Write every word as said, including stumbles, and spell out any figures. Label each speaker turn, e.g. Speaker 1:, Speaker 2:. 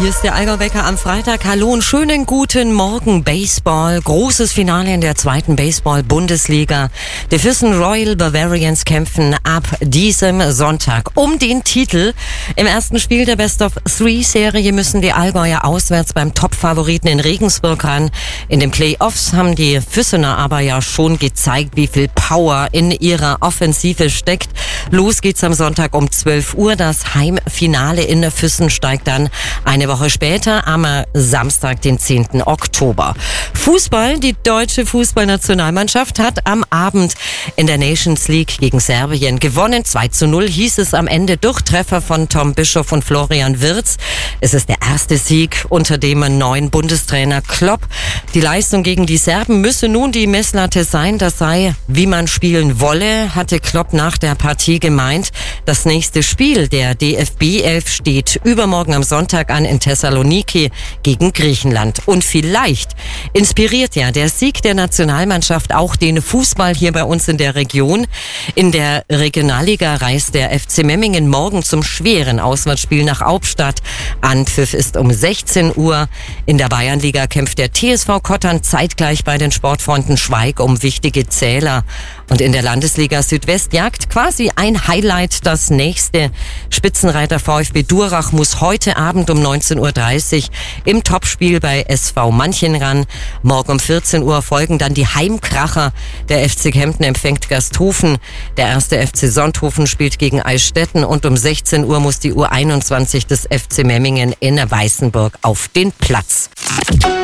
Speaker 1: Hier ist der Allgäu-Wecker am Freitag. Hallo und schönen guten Morgen. Baseball. Großes Finale in der zweiten Baseball-Bundesliga. Die Füssen Royal Bavarians kämpfen ab diesem Sonntag um den Titel. Im ersten Spiel der Best-of-Three-Serie müssen die Allgäuer auswärts beim Top-Favoriten in Regensburg ran. In den Playoffs haben die Füssener aber ja schon gezeigt, wie viel Power in ihrer Offensive steckt. Los geht's am Sonntag um zwölf Uhr. Das Heimfinale in der Füssen steigt dann eine Woche später am Samstag, den zehnten Oktober. Fußball. Die deutsche Fußballnationalmannschaft hat am Abend in der Nations League gegen Serbien gewonnen. zwei zu null hieß es am Ende durch Treffer von Tom Bischoff und Florian Wirtz. Es ist der erste Sieg unter dem neuen Bundestrainer Klopp. Die Leistung gegen die Serben müsse nun die Messlatte sein. Das sei, wie man spielen wolle, hatte Klopp nach der Partie gemeint. Das nächste Spiel der D F B elf steht übermorgen am Sonntag an in Thessaloniki gegen Griechenland. Und vielleicht inspiriert ja der Sieg der Nationalmannschaft auch den Fußball hier bei uns in der Region. In der Regionalliga reist der F C Memmingen morgen zum schweren Auswärtsspiel nach Hauptstadt. Anpfiff ist um sechzehn Uhr. In der Bayernliga kämpft der T S V Kottern zeitgleich bei den Sportfreunden Schweig um wichtige Zähler. Und in der Landesliga Südwest jagt quasi ein Highlight das nächste. Spitzenreiter VfB Durach muss heute Abend um neunzehn Uhr dreißig im Topspiel bei S V Manchen ran. Morgen um vierzehn Uhr folgen dann die Heimkracher. Der F C Kempten empfängt Gasthofen. Der erste F C Sonthofen spielt gegen Eichstätten. Und um sechzehn Uhr muss die U einundzwanzig des F C Memmingen in Weißenburg auf den Platz.